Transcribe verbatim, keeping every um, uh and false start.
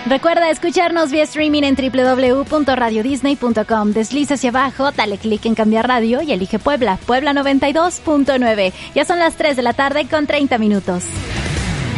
Recuerda escucharnos vía streaming en doble u doble u doble u punto radio disney punto com. Desliza hacia abajo, dale clic en cambiar radio y elige Puebla, Puebla noventa y dos punto nueve. Ya son las tres de la tarde con treinta minutos.